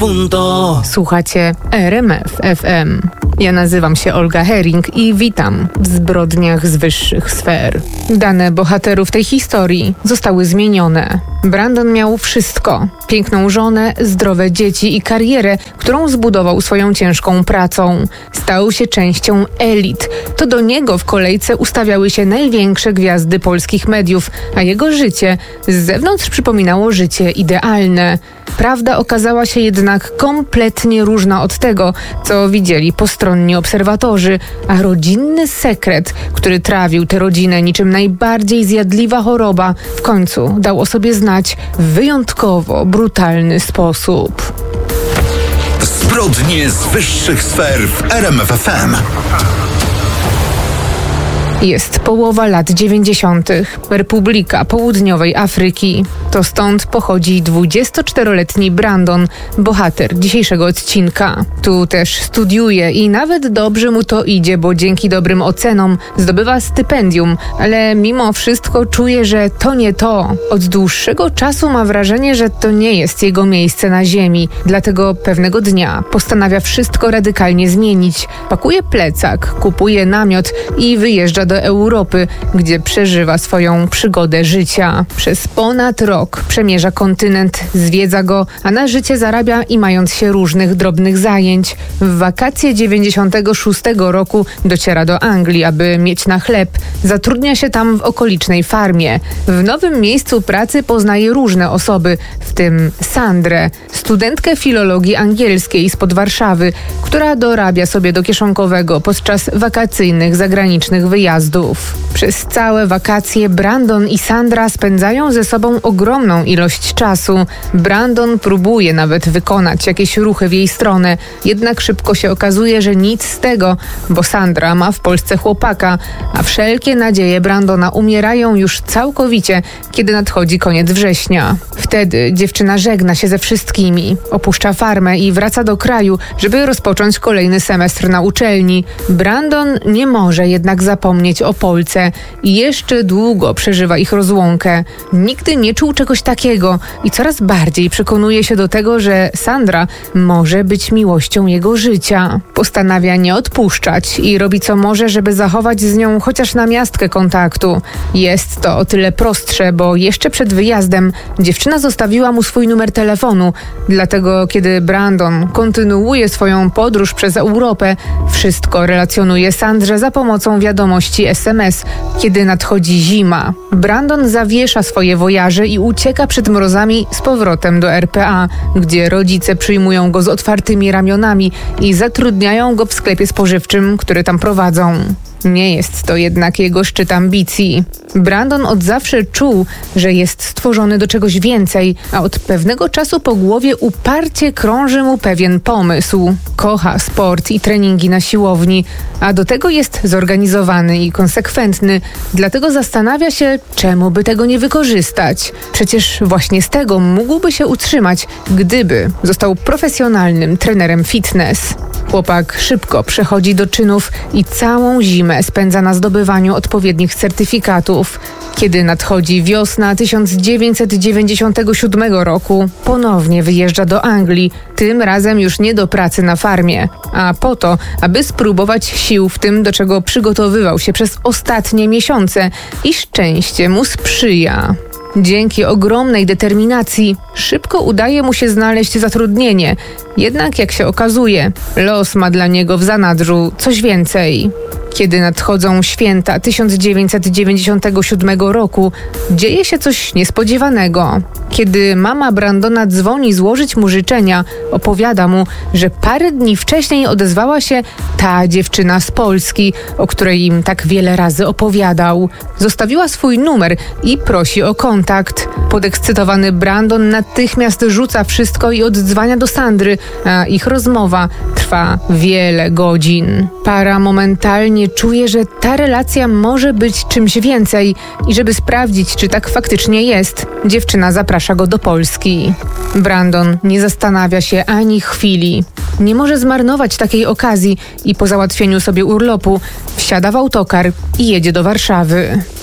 punto. Słuchacie RMF FM. Ja nazywam się Olga Hering i witam w zbrodniach z wyższych sfer. Dane bohaterów tej historii zostały zmienione. Brandon miał wszystko. Piękną żonę, zdrowe dzieci i karierę, którą zbudował swoją ciężką pracą. Stał się częścią elit. To do niego w kolejce ustawiały się największe gwiazdy polskich mediów, a jego życie z zewnątrz przypominało życie idealne. Prawda okazała się jednak kompletnie różna od tego, co widzieli postronni obserwatorzy, a rodzinny sekret, który trawił tę rodzinę niczym najbardziej zjadliwa choroba, w końcu dał o sobie znać w wyjątkowo brutalny sposób. Zbrodnie z wyższych sfer w RMF FM. Jest połowa lat 90. Republika Południowej Afryki. To stąd pochodzi 24-letni Brandon, bohater dzisiejszego odcinka. Tu też studiuje i nawet dobrze mu to idzie, bo dzięki dobrym ocenom zdobywa stypendium, ale mimo wszystko czuje, że to nie to. Od dłuższego czasu ma wrażenie, że to nie jest jego miejsce na ziemi, dlatego pewnego dnia postanawia wszystko radykalnie zmienić. Pakuje plecak, kupuje namiot i wyjeżdża do Europy, gdzie przeżywa swoją przygodę życia. Przez ponad rok przemierza kontynent, zwiedza go, a na życie zarabia i mając się różnych drobnych zajęć. W wakacje 96 roku dociera do Anglii, aby mieć na chleb. Zatrudnia się tam w okolicznej farmie. W nowym miejscu pracy poznaje różne osoby, w tym Sandrę, studentkę filologii angielskiej spod Warszawy, która dorabia sobie do kieszonkowego podczas wakacyjnych zagranicznych wyjazdów. Przez całe wakacje Brandon i Sandra spędzają ze sobą ogromną ilość czasu. Brandon próbuje nawet wykonać jakieś ruchy w jej stronę, jednak szybko się okazuje, że nic z tego, bo Sandra ma w Polsce chłopaka, a wszelkie nadzieje Brandona umierają już całkowicie, kiedy nadchodzi koniec września. Wtedy dziewczyna żegna się ze wszystkimi, opuszcza farmę i wraca do kraju, żeby rozpocząć kolejny semestr na uczelni. Brandon nie może jednak zapomnieć o Polce i jeszcze długo przeżywa ich rozłąkę. Nigdy nie czuł czegoś takiego i coraz bardziej przekonuje się do tego, że Sandra może być miłością jego życia. Postanawia nie odpuszczać i robi co może, żeby zachować z nią chociaż namiastkę kontaktu. Jest to o tyle prostsze, bo jeszcze przed wyjazdem dziewczyna zostawiła mu swój numer telefonu, dlatego kiedy Brandon kontynuuje swoją podróż przez Europę, wszystko relacjonuje Sandrze za pomocą wiadomości SMS, kiedy nadchodzi zima. Brandon zawiesza swoje wojaże i ucieka przed mrozami z powrotem do RPA, gdzie rodzice przyjmują go z otwartymi ramionami i zatrudniają go w sklepie spożywczym, który tam prowadzą. Nie jest to jednak jego szczyt ambicji. Brandon od zawsze czuł, że jest stworzony do czegoś więcej, a od pewnego czasu po głowie uparcie krąży mu pewien pomysł. Kocha sport i treningi na siłowni, a do tego jest zorganizowany i konsekwentny, dlatego zastanawia się, czemu by tego nie wykorzystać. Przecież właśnie z tego mógłby się utrzymać, gdyby został profesjonalnym trenerem fitness. Chłopak szybko przechodzi do czynów i całą zimę spędza na zdobywaniu odpowiednich certyfikatów. Kiedy nadchodzi wiosna 1997 roku, ponownie wyjeżdża do Anglii, tym razem już nie do pracy na farmie, a po to, aby spróbować sił w tym, do czego przygotowywał się przez ostatnie miesiące i szczęście mu sprzyja. Dzięki ogromnej determinacji szybko udaje mu się znaleźć zatrudnienie. Jednak jak się okazuje, los ma dla niego w zanadrzu coś więcej. Kiedy nadchodzą święta 1997 roku, dzieje się coś niespodziewanego. Kiedy mama Brandona dzwoni złożyć mu życzenia, opowiada mu, że parę dni wcześniej odezwała się ta dziewczyna z Polski, o której im tak wiele razy opowiadał. Zostawiła swój numer i prosi o kontakt. Podekscytowany Brandon natychmiast rzuca wszystko i oddzwania do Sandry, a ich rozmowa trwa wiele godzin. Para momentalnie czuje, że ta relacja może być czymś więcej i żeby sprawdzić, czy tak faktycznie jest, dziewczyna zaprasza go do Polski. Brandon nie zastanawia się ani chwili. Nie może zmarnować takiej okazji i po załatwieniu sobie urlopu wsiada w autokar i jedzie do Warszawy.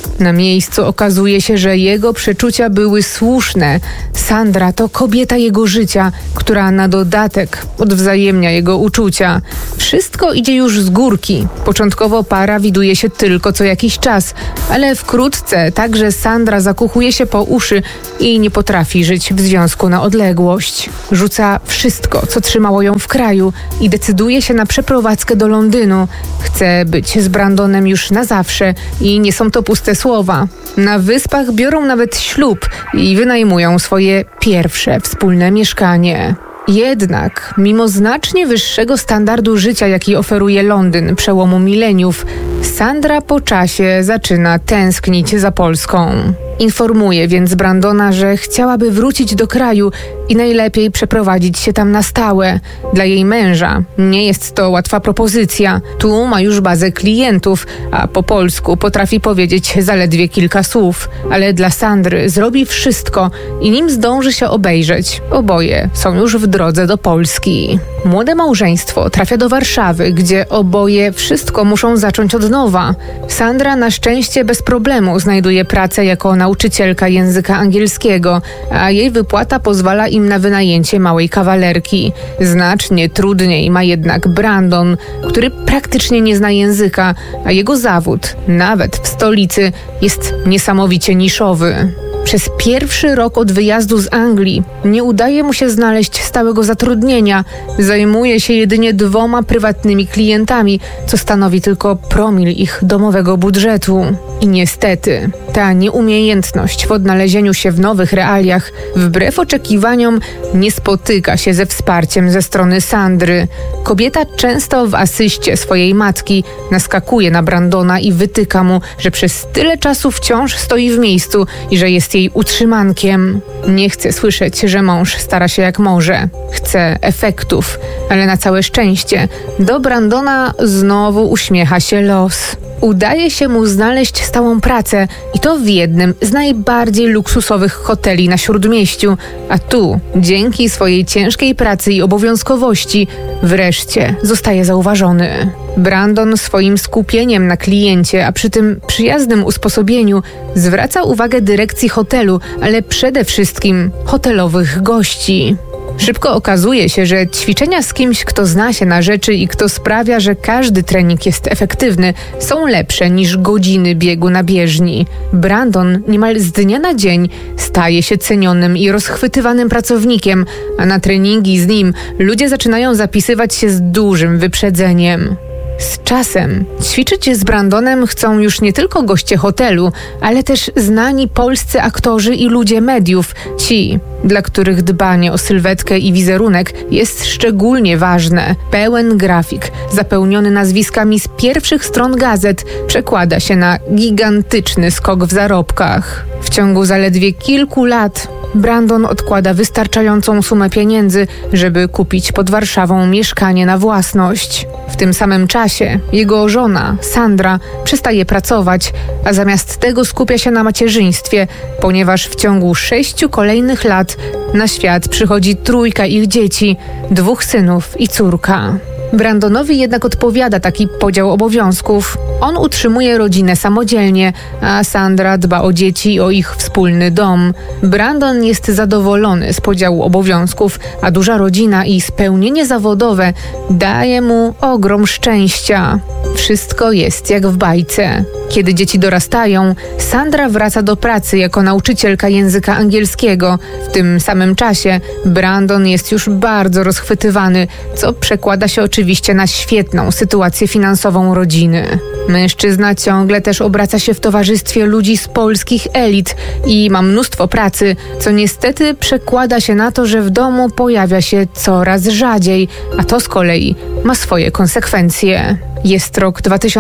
Na miejscu okazuje się, że jego przeczucia były słuszne. Sandra to kobieta jego życia, która na dodatek odwzajemnia jego uczucia. Wszystko idzie już z górki. Początkowo para widuje się tylko co jakiś czas, ale wkrótce także Sandra zakuchuje się po uszy i nie potrafi żyć w związku na odległość. Rzuca wszystko, co trzymało ją w kraju i decyduje się na przeprowadzkę do Londynu. Chce być z Brandonem już na zawsze i nie są to puste słowa. Na Wyspach biorą nawet ślub i wynajmują swoje pierwsze wspólne mieszkanie. Jednak, mimo znacznie wyższego standardu życia, jaki oferuje Londyn przełomu mileniów, Sandra po czasie zaczyna tęsknić za Polską. Informuje więc Brandona, że chciałaby wrócić do kraju i najlepiej przeprowadzić się tam na stałe. Dla jej męża nie jest to łatwa propozycja. Tu ma już bazę klientów, a po polsku potrafi powiedzieć zaledwie kilka słów. Ale dla Sandry zrobi wszystko i nim zdąży się obejrzeć, oboje są już w drodze do Polski. Młode małżeństwo trafia do Warszawy, gdzie oboje wszystko muszą zacząć od nowa. Sandra na szczęście bez problemu znajduje pracę jako nauczycielka języka angielskiego, a jej wypłata pozwala im na wynajęcie małej kawalerki. Znacznie trudniej ma jednak Brandon, który praktycznie nie zna języka, a jego zawód, nawet w stolicy, jest niesamowicie niszowy. Przez pierwszy rok od wyjazdu z Anglii nie udaje mu się znaleźć stałego zatrudnienia. Zajmuje się jedynie 2 prywatnymi klientami, co stanowi tylko promil ich domowego budżetu. I niestety, ta nieumiejętność w odnalezieniu się w nowych realiach, wbrew oczekiwaniom, nie spotyka się ze wsparciem ze strony Sandry. Kobieta często w asyście swojej matki naskakuje na Brandona i wytyka mu, że przez tyle czasu wciąż stoi w miejscu i że jest jej utrzymankiem. Nie chce słyszeć, że mąż stara się jak może. Chce efektów, ale na całe szczęście do Brandona znowu uśmiecha się los. Udaje się mu znaleźć stałą pracę i to w jednym z najbardziej luksusowych hoteli na Śródmieściu, a tu, dzięki swojej ciężkiej pracy i obowiązkowości, wreszcie zostaje zauważony. Brandon swoim skupieniem na kliencie, a przy tym przyjaznym usposobieniu zwraca uwagę dyrekcji hotelu, ale przede wszystkim hotelowych gości. Szybko okazuje się, że ćwiczenia z kimś, kto zna się na rzeczy i kto sprawia, że każdy trening jest efektywny, są lepsze niż godziny biegu na bieżni. Brandon niemal z dnia na dzień staje się cenionym i rozchwytywanym pracownikiem, a na treningi z nim ludzie zaczynają zapisywać się z dużym wyprzedzeniem. Z czasem ćwiczyć z Brandonem chcą już nie tylko goście hotelu, ale też znani polscy aktorzy i ludzie mediów, ci, dla których dbanie o sylwetkę i wizerunek jest szczególnie ważne. Pełen grafik, zapełniony nazwiskami z pierwszych stron gazet, przekłada się na gigantyczny skok w zarobkach. W ciągu zaledwie kilku lat Brandon odkłada wystarczającą sumę pieniędzy, żeby kupić pod Warszawą mieszkanie na własność. W tym samym czasie jego żona, Sandra, przestaje pracować, a zamiast tego skupia się na macierzyństwie, ponieważ w ciągu 6 kolejnych lat na świat przychodzi 3 ich dzieci, 2 synów i córka. Brandonowi jednak odpowiada taki podział obowiązków. On utrzymuje rodzinę samodzielnie, a Sandra dba o dzieci i o ich wspólny dom. Brandon jest zadowolony z podziału obowiązków, a duża rodzina i spełnienie zawodowe daje mu ogrom szczęścia. Wszystko jest jak w bajce. Kiedy dzieci dorastają, Sandra wraca do pracy jako nauczycielka języka angielskiego. W tym samym czasie Brandon jest już bardzo rozchwytywany, co przekłada się oczywiście na świetną sytuację finansową rodziny. Mężczyzna ciągle też obraca się w towarzystwie ludzi z polskich elit i ma mnóstwo pracy, co niestety przekłada się na to, że w domu pojawia się coraz rzadziej, a to z kolei ma swoje konsekwencje. Jest rok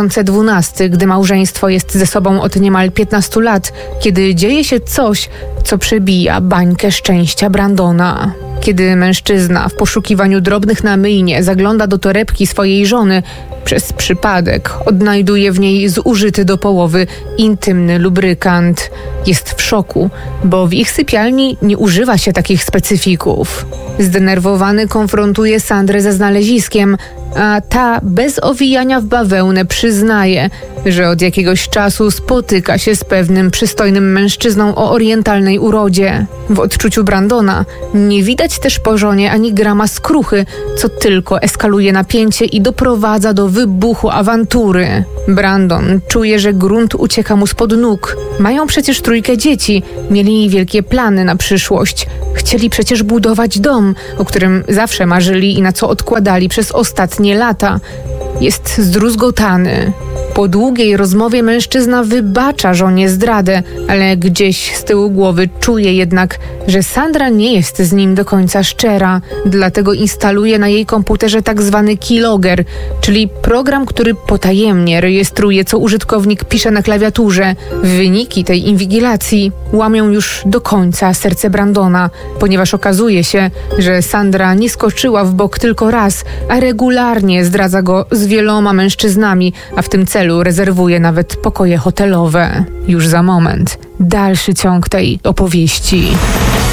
2012, gdy małżeństwo jest ze sobą od niemal 15 lat, kiedy dzieje się coś, co przebija bańkę szczęścia Brandona. Kiedy mężczyzna w poszukiwaniu drobnych na myjnie zagląda do torebki swojej żony, przez przypadek odnajduje w niej zużyty do połowy intymny lubrykant. Jest w szoku, bo w ich sypialni nie używa się takich specyfików. Zdenerwowany konfrontuje Sandrę ze znaleziskiem, a ta bez owijania w bawełnę przyznaje, że od jakiegoś czasu spotyka się z pewnym przystojnym mężczyzną o orientalnej urodzie. W odczuciu Brandona nie widać też po żonie ani grama skruchy, co tylko eskaluje napięcie i doprowadza do wybuchu awantury. Brandon czuje, że grunt ucieka mu spod nóg. Mają przecież 3 dzieci, mieli wielkie plany na przyszłość. Chcieli przecież budować dom, o którym zawsze marzyli i na co odkładali przez ostatnie lata. Jest zdruzgotany. Po długiej rozmowie mężczyzna wybacza żonie zdradę, ale gdzieś z tyłu głowy czuje jednak, że Sandra nie jest z nim do końca szczera. Dlatego instaluje na jej komputerze tak zwany keylogger, czyli program, który potajemnie rejestruje, co użytkownik pisze na klawiaturze. Wyniki tej inwigilacji łamią już do końca serce Brandona, ponieważ okazuje się, że Sandra nie skoczyła w bok tylko raz, a regularnie zdradza go z wieloma mężczyznami, a w tym celu rezerwuje nawet pokoje hotelowe. Już za moment dalszy ciąg tej opowieści.